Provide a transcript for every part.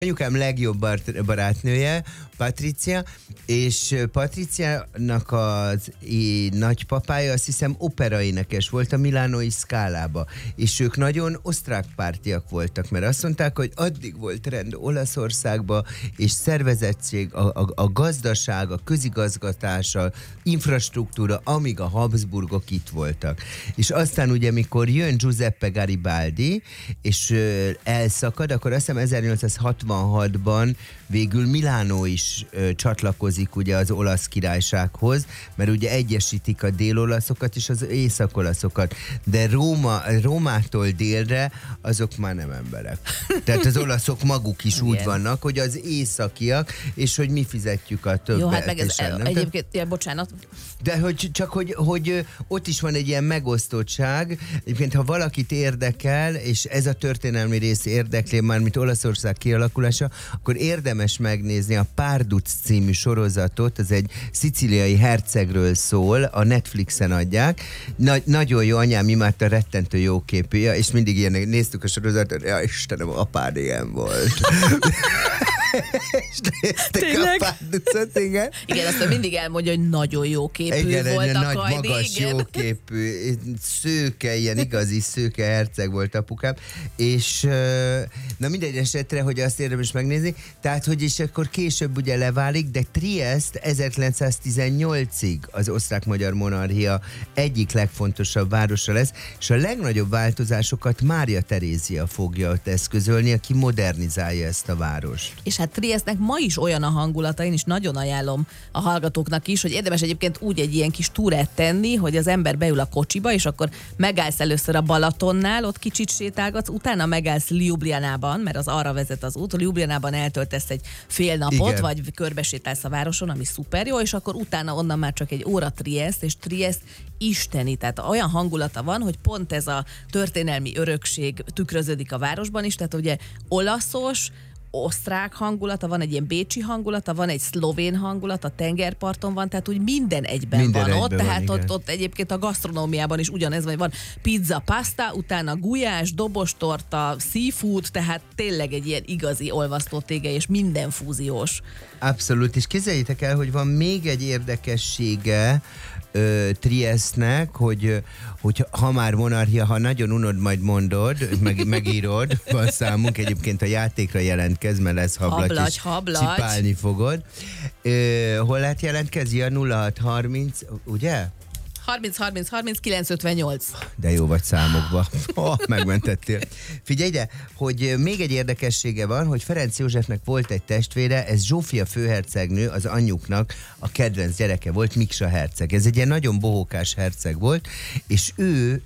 anyukám legjobb barátnője, Patricia, és Patriciának az nagypapája, azt hiszem, operaénekes volt a Milánói Scálába, és ők nagyon osztrákpártiak voltak, mert azt mondták, hogy addig volt rend Olaszországba, és szervezettség, a gazdaság, a közigazgatása, infrastruktúra, amíg a Habsburgok itt voltak. És aztán ugye, mikor jön Giuseppe Garibaldi, és elszakad, akkor azt hiszem 1866-ban végül Milánó is csatlakozik ugye az olasz királysághoz, mert ugye egyesítik a dél-olaszokat és az észak-olaszokat, de Rómától délre azok már nem emberek. Tehát az olaszok maguk is úgy vannak, hogy az északiak, és hogy mi fizetjük a többet. Jó, hát meg ez egyébként, bocsánat. De hogy ott is van egy ilyen megosztottság. Egyébként, ha valakit érdekel, és ez a történelmi rész érdekli, mármint Olaszország kialakulása, akkor érdemes megnézni a Párduc című sorozatot, ez egy szicíliai hercegről szól, a Netflixen adják. Nagyon jó, anyám imádta, rettentő jó képű, és mindig ilyen néztük a sorozatot, ja Istenem, apád ilyen volt. És néztek a Párducot, igen. Igen, azt mindig elmondja, hogy nagyon jó képű volt a nagy, Kajdi. magas, jó képű, szőke, ilyen igazi szőke herceg volt apukám, és na minden esetre, hogy azt érdemes megnézni, tehát, hogy és akkor később ugye leválik, de Triest 1918-ig az osztrák-magyar monarchia egyik legfontosabb városa lesz, és a legnagyobb változásokat Mária Terézia fogja ott eszközölni, aki modernizálja ezt a várost. És hát Triestnek ma is olyan a hangulata, én is nagyon ajánlom a hallgatóknak is, hogy érdemes egyébként úgy egy ilyen kis túrát tenni, hogy az ember beül a kocsiba, és akkor megállsz először a Balatonnál, ott kicsit sétálgatsz, utána megállsz Ljubljanában, mert az arra vezet az út, Ljubljanában eltöltesz egy fél napot, igen, vagy körbesétálsz a városon, ami szuper jó, és akkor utána onnan már csak egy óra Triest, és Triest isteni, tehát olyan hangulata van, hogy pont ez a történelmi örökség tükröződik a városban is, tehát ugye olaszos, osztrák hangulata, van egy ilyen bécsi hangulata, van egy szlovén hangulat, a tengerparton van, tehát úgy minden egyben van ott, tehát ott egyébként a gasztronómiában is ugyanez van pizza, pasta, utána gulyás, dobostorta, seafood, tehát tényleg egy ilyen igazi olvasztó tége, és minden fúziós. Abszolút, és képzeljétek el, hogy van még egy érdekessége Triestnek, hogy ha már monarchia, ha nagyon unod, majd mondod, megírod, van számunk, egyébként a játékra jelentkez, mert lesz hablaty, cipálni fogod. Hol lehet jelentkezni? A 0630, ugye? 30 958. De jó vagy számokba. Megmentettél. Figyelj ide, hogy még egy érdekessége van, hogy Ferenc Józsefnek volt egy testvére, ez Zsófia főhercegnő, az anyjuknak a kedvenc gyereke volt, Miksa herceg. Ez egy ilyen nagyon bohókás herceg volt, és ő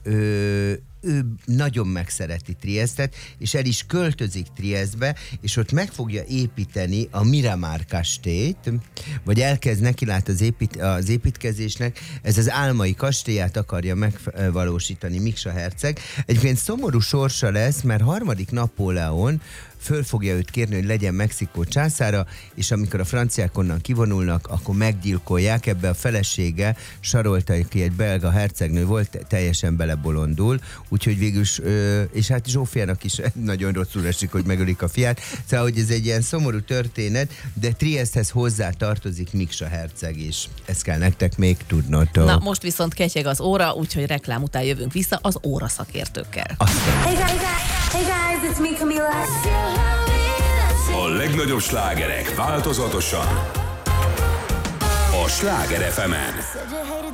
nagyon megszereti Triestet, és el is költözik Triestbe, és ott meg fogja építeni a Miramar kastélyt, vagy elkezd nekilát az építkezésnek, ez az álmai kastélyát akarja megvalósítani Miksa herceg. Egyébként szomorú sorsa lesz, mert harmadik Napóleon föl fogja őt kérni, hogy legyen Mexikó császára, és amikor a franciák onnan kivonulnak, akkor meggyilkolják. Ebbe a felesége, Sarolta, aki egy belga hercegnő volt, teljesen belebolondul, úgyhogy végül és hát Zsófiának is nagyon rosszul esik, hogy megölik a fiát. Szóval, hogy ez egy ilyen szomorú történet, de Triesthez hozzá tartozik Miksa herceg is. Ezt kell nektek még tudnotok. Na, most viszont ketyeg az óra, úgyhogy reklám után jövünk vissza az óraszakértőkkel. Hey guys, it's me, Camila. A legnagyobb slágerek változatosan a Sláger FM-en.